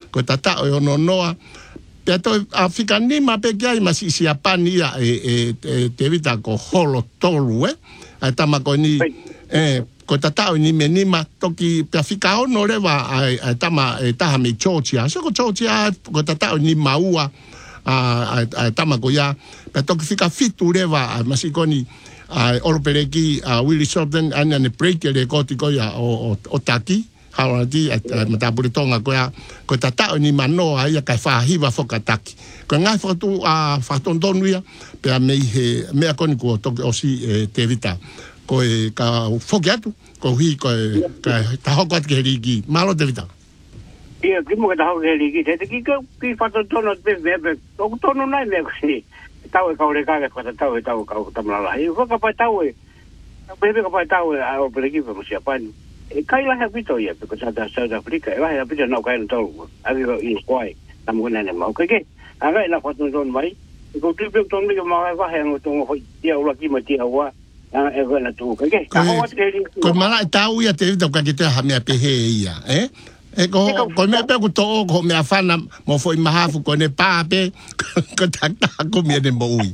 ko tata o no noa pe to Afrika ni ma pe kia ma si apani te vita ko holo tolu ai tama ko ni ko tata o ni menima toki pe Afrika no leva ai tama taha me chochia so ko chochia ko tata o ni maua ai tama ko ya pe toki fika fitu leva ma si ko ni Oropereki Willie Shorten ana ne break le koti ko ya o taki hawati matapuri tonga ko tata ni mano ai ka fa hiva fokataki ko nga fotu fa tondonuia pe me akoni ko to osi te vita ko ka fokiatu ko hi ko ka ta hokot ke rigi malo te vita ia ki mo ka ta hokot ke rigi te ki fa tondono pe to tono nai me ko si tau ka ore ka ko tau ka tamala i foka pa tau pe ka pa tau a Oropereki mo sia pan kai la habito ia porque sa South Africa va a habito no kai no todo habio in squai tamo na mo ke aga la foto don mai ko triple ton mi ma va ha no to ho ia ula ki ma tia wa e va na tu ke ko mala tau ia te to ka te ha me pe ia ko me pe ko to ko me afana mo foi mahafu ko ne pape ko tata ko me ne moi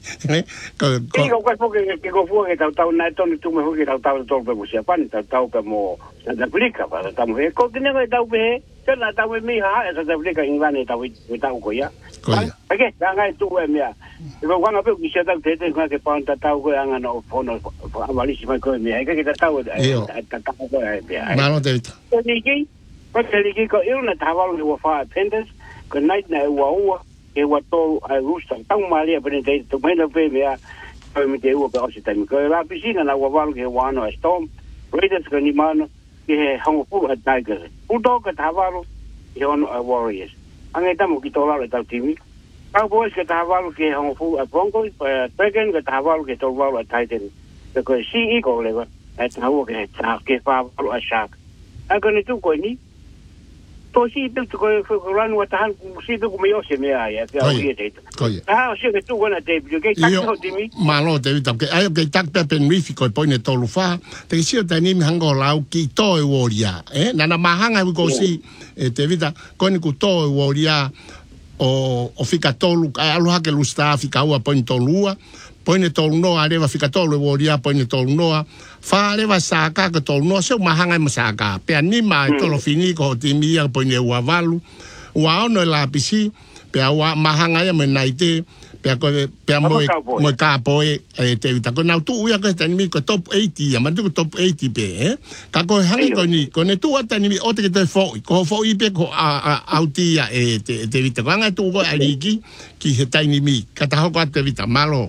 ko fo ke tau na to tu me ho ke tau to pe mo sia pan tau pe mo South Africa para tamo ko que nego tau pe se la tau mi ha South Africa ingane tau ko ya okay nga tu me ya ko wanga pe ki se tau te ke pa tau ko anga no fono avali si ko me ai ke tau tau ko ya malo te ko te liki ko na tawalo ni wa fa penders ko night na wa e wa to ai rusta tau mali pe te to me no pe me ya ko me te wa pe o si tami ko la piscina na wa ke wa no storm raiders ko ni mano ke hangofu at tigers udo ka tawalo e on warriors anga tamo ki to la ta timi Cowboys ke tawalo ke hangofu at broncos dragon ke tawalo ke to la titans ko si ko le at hawo ke ta ke fa a shark aga ni tu ko ni to si tu ko ran wa tahan si tu ko me yo se me ya ya si ke tu na te ke ta ko timi malo te vita ke ai ke tak pe penrifi ko poine tolu fa te si ta ni hango lau ki to e woria na mahanga ko si te vita ko ni ku to e woria o fika tolu aloha ke lusta fika ua poine tolua poine tolu noa leva fika tolu e woria poine tolu noa fa leva saka ke tolu noa se mahanga masaka pe anima tolo fini ko timi ya poine ua valu ua ono la pisi pe awa mahanga ya menaite pe mo ka poe te vita ko na tu uia ko tani ko top 80 ya mandu top 80 pe ka ko hangi ko ni ko ne tu atani o te te fo i pe ko auti ya te vita ko nga tu ko aliki ki he tani mi ka ta ko te vita malo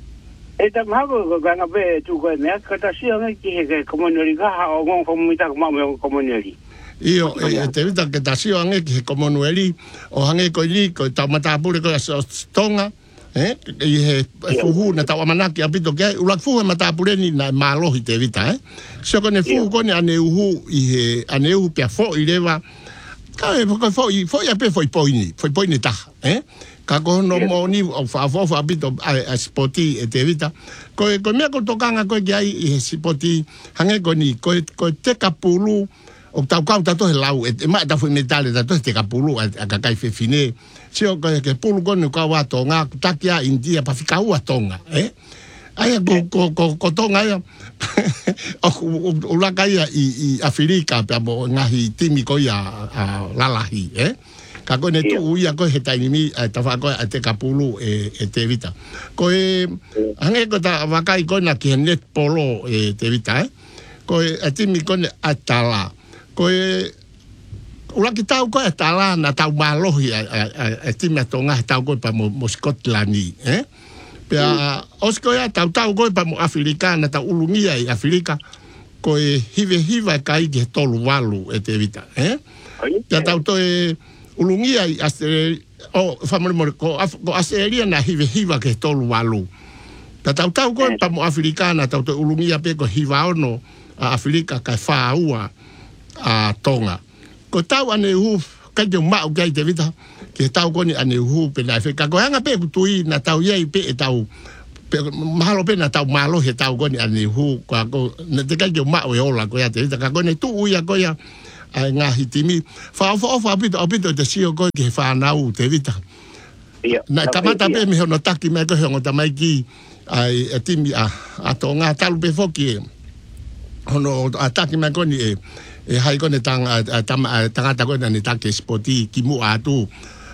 eta mago ko nga be tu ko me ka ta si nga ki he komuneri ga o ngon komita ko ma komuneri io te vita ke ta si nga ki komuneri o hangi ko li ko ta mata pure ko tonga he fuhu na tawa manaki apito ke ulak fuhu mata pureni na malohi te vita so ko ne fuhu ko ne aneuhu aneuhu pe fo i leva ka fo ya pe foi poini ta ka ko no moni o fa apito a spoti te vita ko me ko tokanga ko ke ai spoti hange ko ni ko te kapulu o tau kau tato he lau ma ta foi metale tato te kapulu a kai fe fine se o ke pulu ko ka wa tonga takia India pa fika wa tonga ai ko tonga ya o la kai i Afrika pa mo ngahi timi ko ya lalahi ka ko ne tu uia ko he taimi ta fa ko te kapulu te vita ko ange ko ta wa kai ko na ki net polo te vita ko timi ko atala ko ula ki tau ko atala na tau malohi timi tonga tau ko pa mo Scotland pe osko ya tau ko pa mo Afrika na tau ulungia i Afrika ko hiva kai ke tolu walu te vita ya tau to ulungia i o famole ko Australia na hiva ke tolu walu tau ko pa mo Afrika na tau to ulungia pe ko hiva ono a Afrika ka faua a tonga ko tau ane hu ka de ma o ga te vita ke tau ko ni ane hu pe na fe ka ko hanga pe tui na tau ye pe tau pe mahalo pe na tau malo he tau ko ni ane hu ko na te ka de ma o ola ko ya te vita ka ko ne tu ya ko ya ai ngahi timi fa apito te sio ko ke fa nau te vita na kamata pe me no taki me ko hongo ta mai ki ai timi a tonga talu pe foki hono ataki me ko ni e hai ko ne tanga ta ko ni taki spoti ki mu atu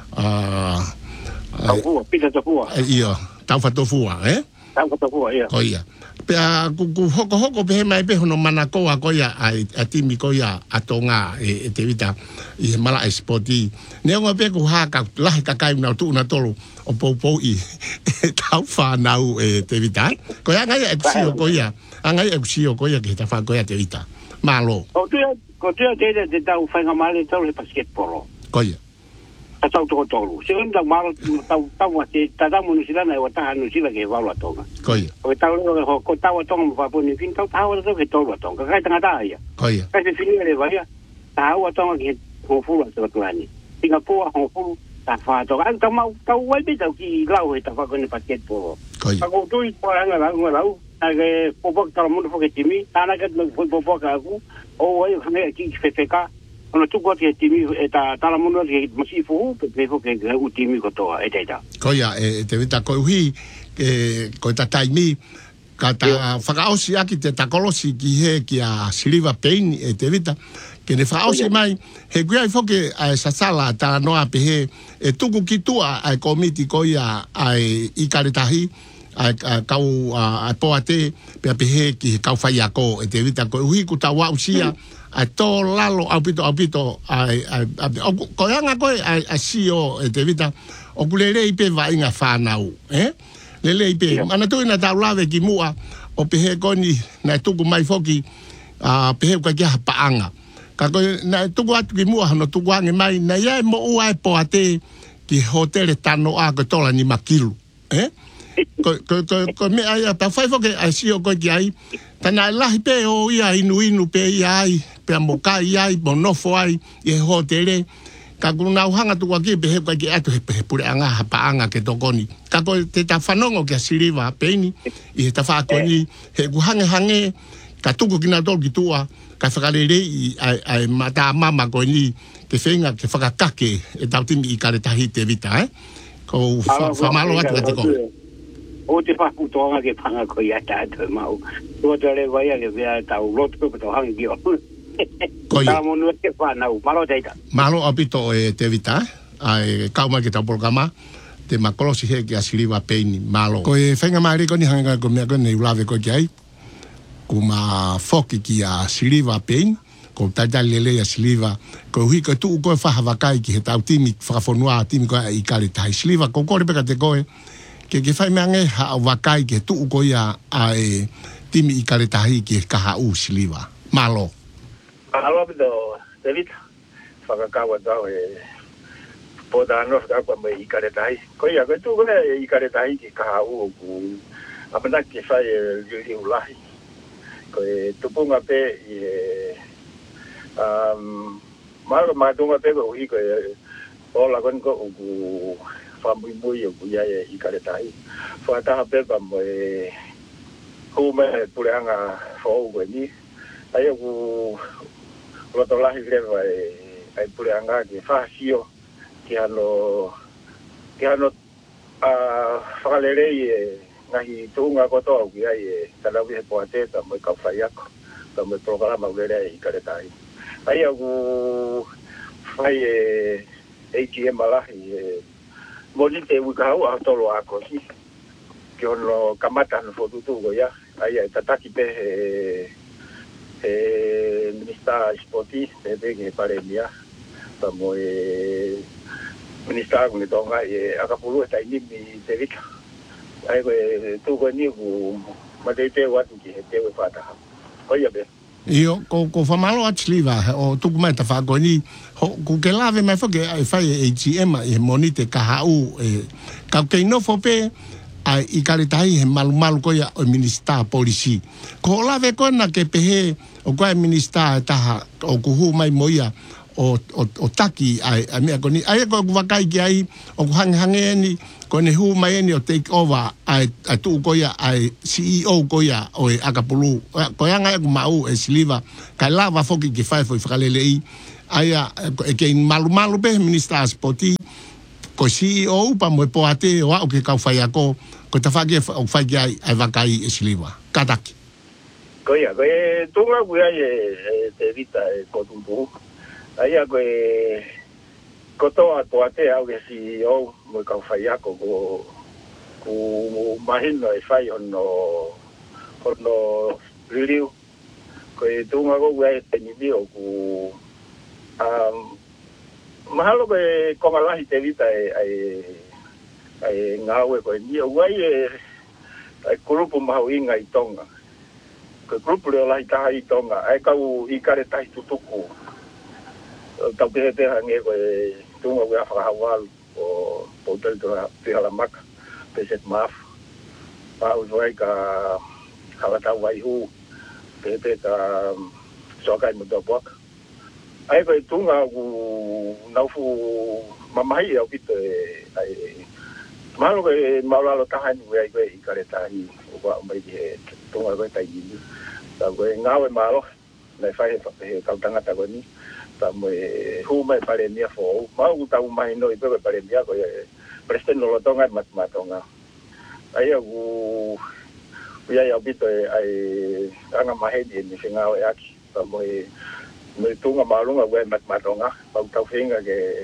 pita to fua io tau fa to fua tau fa to fua ko ia pe ku hoko pe mai pe hono mana ko ia ai timi ko ia atonga te vita i mala spoti ne ngo pe ku haka lahi ka kai na tu na tolo o po i tau fa nau te vita ko ia ngai exio ko ia ngai exio ko ia ke ta fa ko ia te vita malo ko tu te tau fa ngamale tolo basketball ko ia tau tolu se unda mal tau te tada mo sila na wa ta no sila ke va lo tonga ko ia o tau ko tau tonga fa po ni fin tau to ke tolu tonga kai tanga da ia ko ia kai se fini le va ia tau tonga ke ho fu la se tuani Singapore ho fu ta fa to an tau wai be tau ki lau he ta fa ko ni basketball ko ia ko tu ko anga la ke popo tau mo fo ke timi ana ke popo ka ku o wai khane ki fefeka ona tu ko te timi ta la mono ke masifu pe fo ke u timi ko to e ta ko ia te vita ko hui ko ta taimi ka ta whakaosi aki te takolosi ki he ki a Siliva Pain te vita ke ne whakaosi mai he gui ai whoke sa sala ta noa pe he tuku ki tua ai komiti ko ia ai i karetahi ai kau ai poate pe he ki kau whai ako te vita ko hui ku ta wausia a to lalo apito ai ko yanga ko ai sio te vita o kulele ipe va inga fanau lele ipe ana to ina ta lave ki mua o pehe koni na tuku mai foki pehe ka kia paanga ka ko na tuku atu ki mua no tuku ange mai na ia mo ua po ate ki hotel tano a ko tola ni makilu ko me ai pa fai foki ai sio ko ki ai tana lahi pe o ia inu pe ai pe moka ai bonofo ai e hotele ka kuna uhanga tu kwa ki pe ki atu pe pure anga paanga ke tokoni ka ko te ta fanongo ke Siliva Pain i ta fa ko ni he hange ka tuku kina to ki tua ka whakarere ai mata mama ko ni ke whenga ke whakakake tau timi i karetahi te vita ko whamalo atu te ko o te whakutonga ke panga ko ia tātou mau. Tua te re vai ke vea tau lotu ko tau hangi o. Tā monu ke whanau, malo teita. Malo apito te vita, ai kauma ke tau programa, te makolosi he ki a Siliva Pain, malo. Ko e whenga maari ko ni hanga ko mea ko nei ulawe ko ki ai, ko ma whoki ki a Siliva Pain, ko taita lele a Siliva, ko hui ko tuu koe whahawakai ki he tau timi, whakafonua timi ko i karetahi Siliva, ko kore peka te koe, ke whai meange ha wakai ke tuu ko ia ai timi i karetahi ki kaha u Siliva. Malo. Malo bido, David, whakakawa tau poda anō whakakwa mai i karetahi. Ko ia, koe tuu koe i karetahi ki kaha u ku apana ke whai liu lahi. Koe tupunga pe i malo matunga pe ko ui koe ola kon ko ku famui o ia i karetahi. Whakataha pepa mo hume pureanga whau koe ni. Ai ku loto lahi grewa ai pureanga ki whahasio ki hano whakalerei ngahi tuunga kotoa ki ai talawi he poate ta mo ka whai ako ta mo programa ulere i karetahi. Ai ku whai ATM alahi moni te wikahau a tolo ako si ki ono kamata no fotutu go ya ai tataki pe minista spoti te ke pare mia ta mo minista ko ni tonga akapulu ta ni mi te vika ai ko tu ko ni ku madete watu ki te we fata ko ya be io ko famalo a Siliva o tuku mai ta fa ko ni ku ke lave mai fo ke ai fai AGM e monite kahau ka ke no fo pe ai i karetahi he malu ko ya o minista polisi ko lave ko na ke pehe o ko minista taha o ku hu mai moia o taki ai me ko ni ai ko wakai ki ai o hange ni ko ne hu mai ni o take over ai tu ko ya ai CEO ko ya o akapulu ko ya ngai ku mau e Siliva ka lava foki ki fai foi whakalelei Aia, ke malu pe Minister Spoti, ko CEO pa mo po ate o ke kau fai ako, ko ta fagi o fai ai vakai e siliva. Kataki. Koia, koe tunga kuia te vita ko tumpu. Aia koe kotoa po ate au ke CEO mo kau fai ako ko mahino e fai ono riliu. Koe tunga ko kuia te nibio ku mahalo koe kongalahi te vita ai ngawe koe ni uai ai grupo mau inga i Tonga. Koe grupo leo lahi taha i Tonga. Ai kau i kare tahi tutuku. Tau pehe hange koe tunga koe awhakahawalu o poutari te halamaka. Peset maaf. Pau soai ka hawatau waihu. Pehe ka soakai mutuapuaka. Ai koe tunga ku naufu mamahi au pito ai malo koe maulalo tahani ai koe i kare tahi o wa mai he tunga koe tai ni ta koe ngawe malo nei fai he kautangata koe ni ta mo hu mai pare ni fo mau ta mai no i koe pare ni koe presten no tonga matonga ai au ia au pito ai anga mahe ni ngawe aki ta mo me tunga malunga we matonga pau tau finga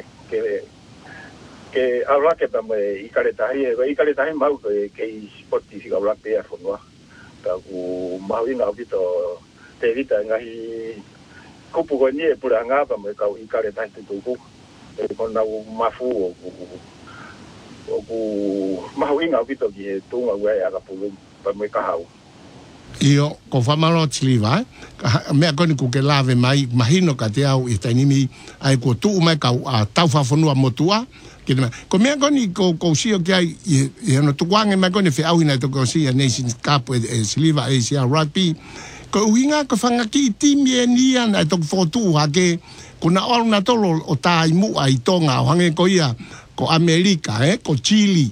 ke ala ke tamo i kare tahi mau ke sporti fika ala pe fonwa ta ku mau ina bito te vita ngahi kupu ko ni pura nga pa me ka i kare tahi tuku e kona mafu o ku mau ina bito ki tunga we aga pulu pa me ka hau Io, ko whamaro tiliva, mea koni ku ke lawe mai, mahino ka te au i tainimi, ai ko tuu mai kau a tau whawhanua motua, ko mea koni ko sio ki ai, i hano tukuange mai koni whi auhina i toko si a Nations Cup e siliva e si a rugby, ko uhinga ko whangaki i timi e nian ai toko whotu hake, ko na olu na tolo o tai mua i Tonga, o hange ko ia, ko Amerika, ko Chile,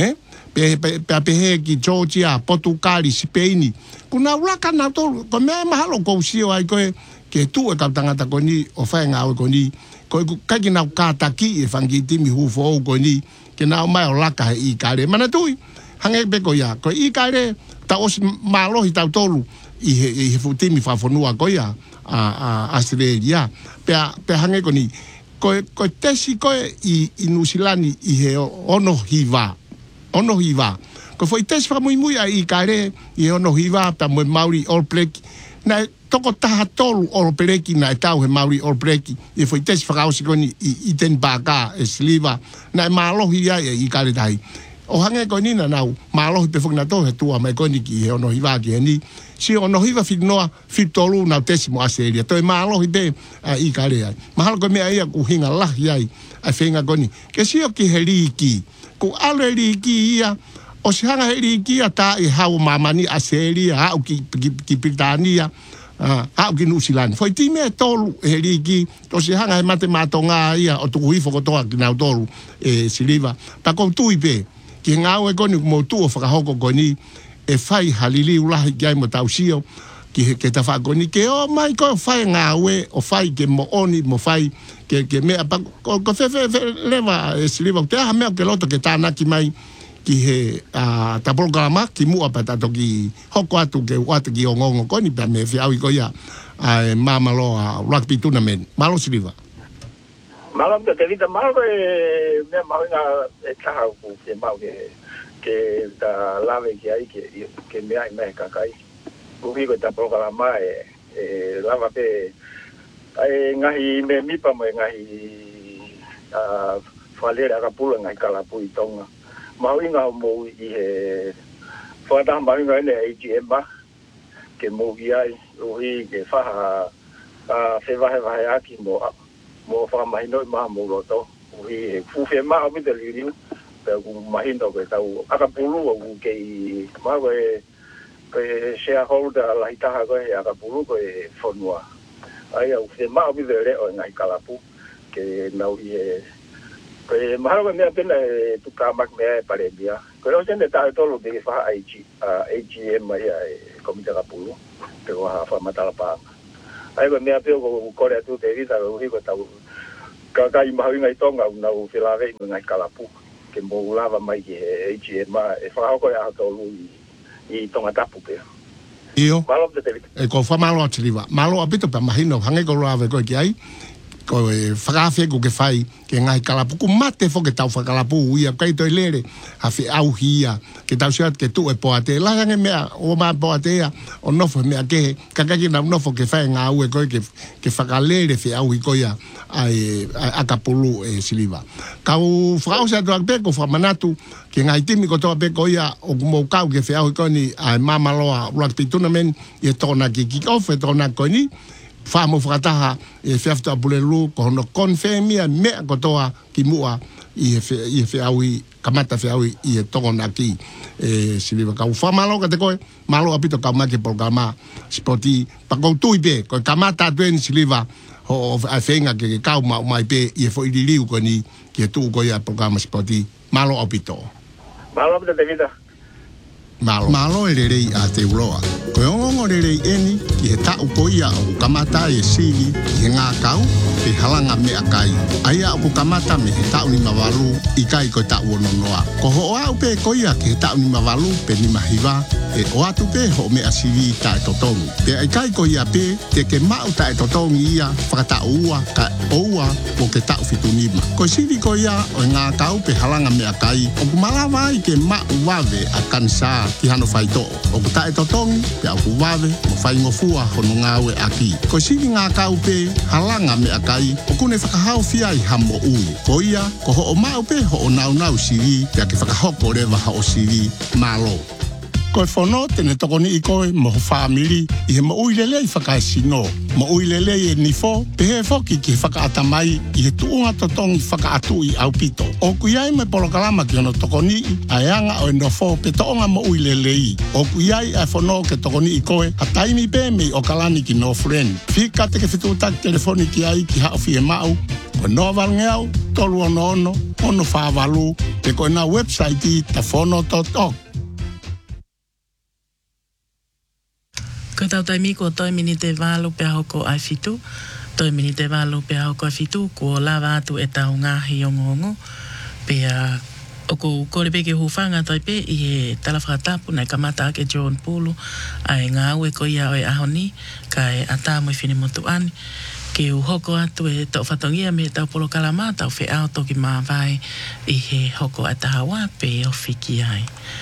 pehe ki Georgia, Portugali, Spain, kuna uraka na tolu, ko mea mahalo ko usio ai koe, ke tu e kau tangata ko ni, o whae ngāwe ko ni, ko kai nau kātaki e whangi timi hufo au ko ni, ke nau mai o laka he i kare. Mana tui, hange pe ko ia, ko i kare, ta osi mālohi tau tolu, i he futimi whawhanua ko ia, a Australia, pe hange ko ni, ko tesi koe i Nusilani i he ono hiva, ko foi tes fa muy ai kare i ono hiva pa mo Maori All Black na toko taha tolu All Black na tau he Maori All Black i foi tes fa kausi koni i ten baka e sliva na malohi ai i kare dai o hange koni na nau malohi pe fo na to he tua mai koni ki he ono hiva ki ni si ono hiva fitnoa fitolu na tes mo aseria to malohi pe i kare ai mahal ko me ai ku hinga lahi ai a fenga koni ke si o ki heliki ku ale liki ia o se hanga heri ki ata e hau mamani a seria au ki Britania au ki New Zealand foi time tolu heri ki o se hanga he mate matonga ia o tuku hifo kotoa ki nau tolu e siliva pa kou tui pe ki ngau e koni mo tu o whakahoko koni e whai halili ulahi ki ai mo tausio ke ta wha koni ke o mai ko whai ngau e o whai ke mo oni mo whai ke mea pa ko fefe lewa e siliva te aha mea ke loto ke tānaki mai ki he tapolokalama ki mua pa tato ki hoko atu ke wata ki ongongo koni pa me whiau i koia mamalo a rugby tournament. Malo siliva. Malo te vita malo e me mau nga e taha ku ke mau ke ta lave ki ai ke me ai me kakai. Ku ko tapolokalama e lava pe ai ngahi me mipa mo ngahi falera ka pula ngai kala pu i Tonga. Mau inga mo i he whata mau inga ene AGM ba ke mo i ai uhi ke whaha whewahe aki mo whamahino i maha mo roto uhi he fuwhe maha mi te liriu pe ku mahino ke tau akapulu o ke i maha ke shareholder lahi taha koe he akapulu koe whanua ai au whe maha mi te reo ngai kalapu ke nau i he Koe mahalo mea pena e tukamak mea e paremia. Koe o sene tae tolo te wha AGM mai e komita kapulu. Te waha wha matalapanga. ai ko mea peo ko kore atu te visa ko hiko tau ka i mahi ngai tonga na u filave ngai kalapu ke mo lava mai ke HMA e whakahoko e ato lu i tonga tapu peo. Io. Malo te te vita. E ko fa malo atiliva. Malo apito pa mahino hange ko lava ko ki ai. Ko e whakawhi ko ke whai ke ngai kalapu ku mate fo ke tau whakalapu ia kai toi lere hawhi au hia ke tau siat ke tu e poate la hange mea o ma poate ia o nofo mea ke kakaki na nofo ke whai ngā ue koi ke whakalere whi au hi koia ai akapulu e siliva. Kau whakau se atu akpe ko whamanatu ke ngai timi ko toa pe koia o kumou kau ke whi au hi koni ai mamaloa rugby tournament i e tona ki kick-off e tona koni Famo frataha e fiafta bulelu ko no confirmia me ko toa ki mua i fe aui kamata fe aui i tona ki e siliva ka famalo ka te koe malo apito ka maki programa sporti pa ko tuipe ko kamata tuen siliva ho a fenga ke ka mai pe i fo i liu ko ni ki tu ko ya programa sporti malo apito te vida. Malo e rerei a te uroa. Ko ongo rerei eni ki he tau koia o kamata e sigi i ngā kau pe halanga mea kai. Aia o kamata me he tau ni mawalu i kai ko tau ono noa. Ko ho au pe koia ki he tau ni mawalu pe ni mahiwa e o atu pe ho mea sigi ta e totongi. Pe ai kai koia pe te ke mau ta e totongi ia whakata ua ka oua o ke tau fitunima. Ko sigi koia o ngā kau pe halanga mea kai o kumalawa i ke mau wave a kansa ki hano whaito. O ku tae totongi, pe au kuwawe, mo whai ngofua hono ngāwe aki. Ko sini ngā kau pe, halanga me akai, o kune whakahau fia i hamo ui. Ko ia, ko ho o mau pe, ho o nau siri, pe ake whakahoko rewa ha o siri, malo. Ko e whono tene tokoni i koe mo ho whaamiri i he mo ui lele i whakae sino. Mo ui lele i e nifo, pe he whoki ki he whakaata mai i he tuunga totongi whakaatu i au pito. O kuiai me polokalama ki ono tokoni i a eanga o e nofo pe toonga mo ui lele i. O kuiai a whono ke tokoni i koe a taimi pe me o kalani ki no friend. Whika te ke whituutak telefoni ki ai ki hao fie mau. Ko noa valngeau, tolu ono whaavalu, te koe na website i tafono.org. Ko tau taimi ko toi mini te wālo pe hoko ai fitu. Toi mini te wālo pe hoko ai fitu. Ko lawa atu e tau ngāhi ongongo. Pea oko kore peke hufanga toi pe i he talawhakatapu nei kamata ake John Pulu. Ai ngā ue ko ia o e ahoni. Ka e ata mo i whini motu ani. Ke u hoko atu e tau whatongia me tau polo kalama. Tau whi au toki mawai i he hoko a tahawa pe o whiki ai.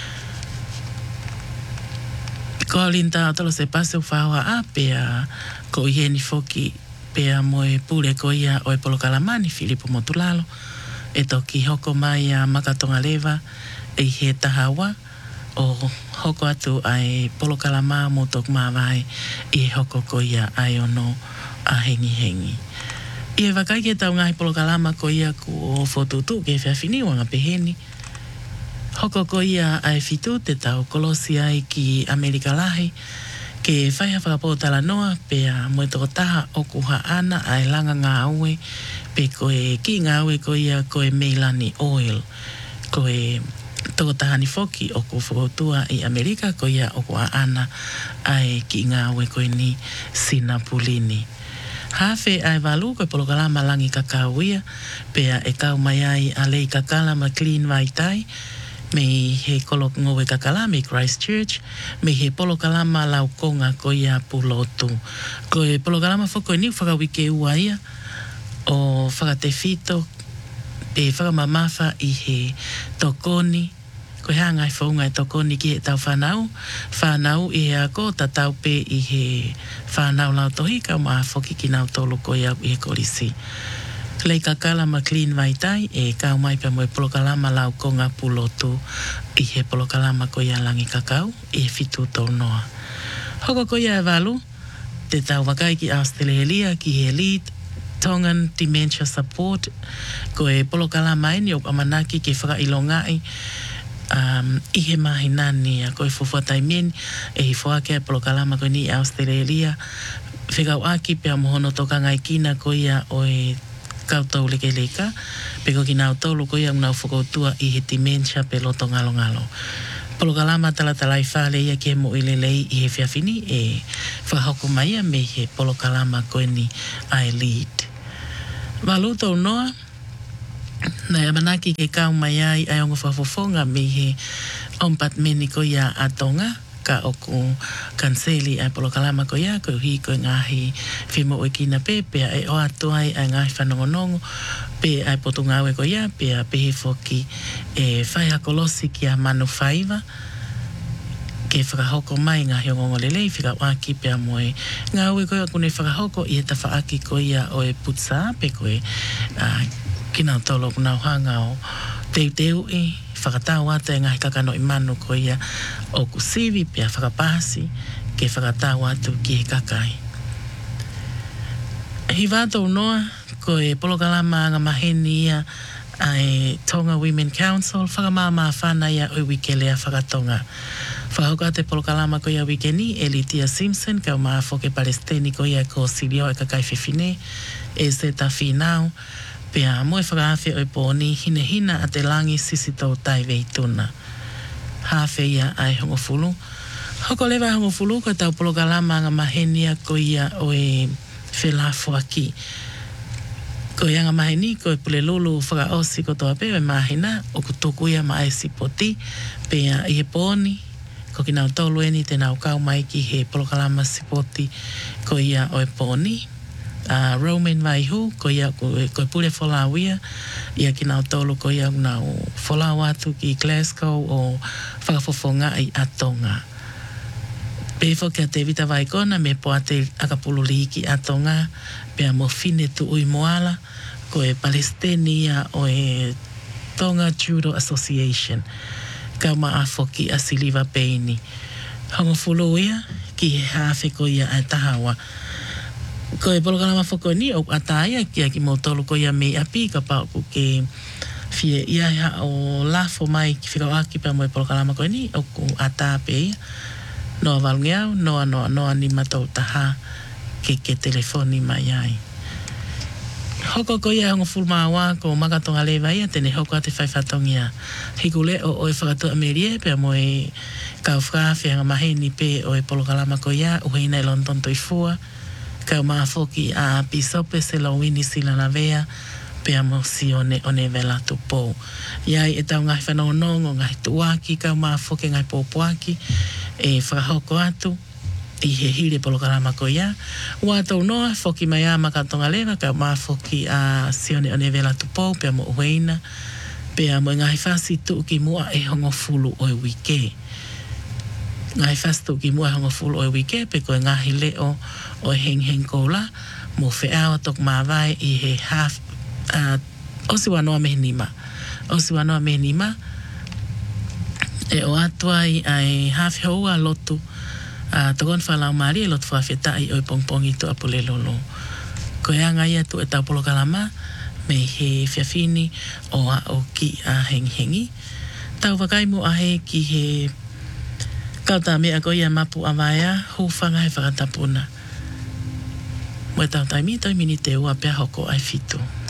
Ko alinta atolo se pase o whaua a pea ko i heni foki pea moe pule ko ia o e polo kalamani Filipo Motulalo e toki hoko mai a Makatonga Lewa e he tahawa o hoko atu ai polo kalama mo tok mawai i hoko ko ia ai ono a hengi. I e wakai ke tau ngai polo kalama ko ia ku o fotutu ke whiawhini wanga peheni. Hoko ko ia ai fitu te tau kolosi ai ki Amerika Lahi ke whaiha whakapotala noa pea moe toko taha o kuha ana ai langa ngā aue pe koe ki ngā aue ko ia koe Meilani Oil koe toko taha ni foki o ku whakotua i Amerika ko ia o kuha ana ai ki ngā aue koe ni Sinapulini. Hawhe ai walu koe polokalama langi kakauia pea e kau mai ai a lei kakalama clean vaitai me he kolok ngowe kakala me Christchurch me he polokalama laukonga ko ia pulotu ko e polokalama foko ni whakawike ua ia o whakate fito e whakamamafa i he tokoni ko hanga i whaunga i tokoni ki he tau whanau i he ako tatau pe i he whanau lau tohi ka maa whoki ki nau tolu ko ia i he kolisi Lei kakalama clean vaitai e kau mai pe moe polokalama lau konga pulotu i he polokalama ko ia langi kakau i he fitu tau noa. Hoko ko ia e walu, te tau wakai ki Australia ki he lead Tongan Dementia Support ko e polokalama eni o amanaki ke whakailongai i he mahinani a koe fufuatai mien e hi fuake polokalama ko ni Australia whikau aki pe a mohono toka ngai kina ko ia o e kautau leke leka, peko ki nau tau loko ia unau whakautua i he dementia pe loto ngalo ngalo. polokalama talatalai whale ia ke mo ilelei I he whiawhini e whahoko mai me he polokalama koe ni I lead. Waluto noa, nei amanaki ke kau mai ai ai ongo whafofonga me he ompat meni ko ia atonga, ka oku kanseli ai polokalama ko ia, ko hi ko ngahi whimo o kina pepe, e o atuai ai ngahi whanongonongo, pe ai potungawe ko ia, pe a pehe foki e whaihakolosi ki a manu whaiva, ke whakahoko mai ngā hiongongo lelei, whika waki pe a moe. Ngā ue koe akune whakahoko I e ta whaaki ko ia o e putsa, pe koe kina tolo kuna hanga o teu whakatau ata e ngahi kakano I manu ko ia o kusivi pe a whakapasi ke whakatau atu ki he kakai. Hi vātou noa ko e polokalama ngā maheni ia ai Tonga Women Council whakamama whana ia o wikelea whakatonga. Whahoka te polokalama ko ia wikeni Elitia Simpson kau maa whoke Palestini ko ia ko Sirio e kakai whiwhine e se ta whinau pea moe whakawhi o pōni hina a te langi sisito tai veituna. Hawhi ia ai hongofulu. Hoko lewa hongofulu ko tau polokalama ngā mahenia ko ia o e whelafo aki. Ko ia ngā maheni ko e pule lulu whakaosi ko toa pe o e mahina o kutoku ia ma e sipoti pea I he pōni ko ki nau tolu eni te nau kau mai ki he polokalama sipoti ko ia o e pōni. Roman Vaihu, ko ia ko pule wholawia, ia ki nau tolu ko ia nau wholau atu ki Glasgow o whakafofonga I atonga. Pefo kia te vita vaikona me poa te akapulu li ki atonga, pea mo fine tu ui moala, ko e Palestinia o e Tonga Judo Association, ka maa foki a Siliva Peini. Hongofulu ia, ki he hawhi ko ia a tahawa, ko e polokalama whako ni o ataia kia ki mo tolu ko ia mei api ka pao ku ke fie ia o lafo mai ki whikawaki pa mo e polokalama ko ni o ku atape ia noa valungeau, noa ni matau taha ke telefoni mai ai. Hoko ko ia hongo fulmawa ko makatonga lewa ia tene hoko ate whaifatongia hikule o e whakatoa merie pe mo e kau whawhi anga maheni pe o e polokalama ko ia uheina I London toifua kau maa foki a pisope se la wini sila na vea pe amo si one vela tu pou. Iai e tau ngai whanonongo ngai tuaki kau maa foki ngai pōpuaki e whakahoko atu I he hire polokalama ko ia. Ua tau noa foki mai a makatonga lewa kau maa foki a si one vela tu pou pe amo uweina pe amo ngai whasi tu ki mua e hongo fulu o e wike. Ngai whastu ki mua hongo fulu o e wike pe koe ngahi leo o heng koula mo wheawa tok mawai I he half osi wanoa mehnima e o atuai ai half hoa lotu tokon whalau maari e lotu whawhetai o I pongpongi tu apule lolo koe anga ia tu e tau polokalama me he whiawhini o ki a hengi tau wakaimu ahe ki he kauta mea ko ia mapu awaya hufanga he whakatapuna. Moe tau taimi toi mini te ua pia hoko ai fitu.